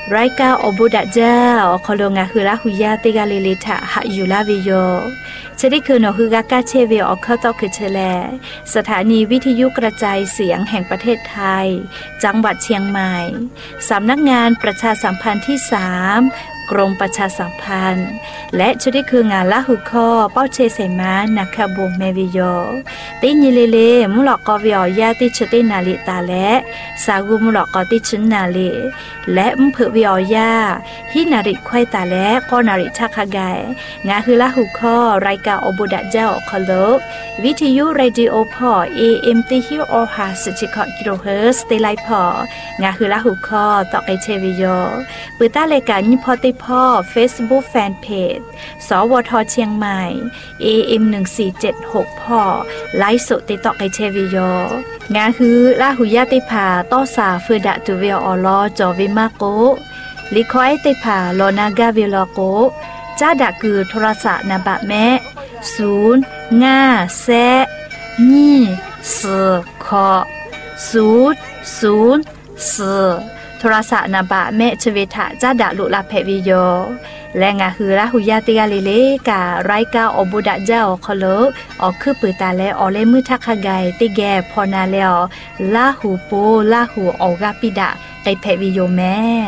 รายการอบุดะเจ้าคอลงาคือละหุยาติกาลิลิทะหะอยู่ลาวิโยจะได้คือนอคือกากาเชเวอเข้าต่อคือเชแลสถานีวิทยุกระจายเสียงแห่งประเทศไทยจังหวัดเชียงใหม่สำนักงานประชาสัมพันธ์ที่3กรมประชาสัมพันธ์และจะได้คืองานละหุข้อเป้าเชเสมานักบุงเมวิโยติญิเลเลมุหลอกกอวิอยาติชตินาลิตาและสากุมุหลอกกอติชนาลิและมเผวิอยาฮินาริควายตาและกอนาริชักขะไกงาคือละหุข้อรายการอบุดะเจ้าคอลวิทยุเรดิโอพอ AM ติฮิโอฮาสจิคอกิโลเฮิรตซ์เตไลพองาคือละหุข้อต่อไกเชวิโยปือต้ารายการยิพอติพ่อ Facebook Fanpage สวทเชียงใหม่ AM 1476พ่อไลฟ์สดติดต่อไกเชวิโยงาคือละหุยาติภาต้อสาฟืดะตุเวอลอจอวิมาโกลิคอยติภาโลนากาเวลโกจ้าดะคือโทรศัพท์นาบะแม่0 5 แซนี่4 ขอ0 0 4โทรศัพท์นาบะแม่ชเวทะจ้าดะลุลาเพวิโยและงาคือละหุยาติกาลิเลการายการอบุดะเจ้าคอลออกคือปือตาและออเลมือทักขะไกติแกพอนาแล้วลาหูโปลาหูออกาปิดะไกเพวิโยแม่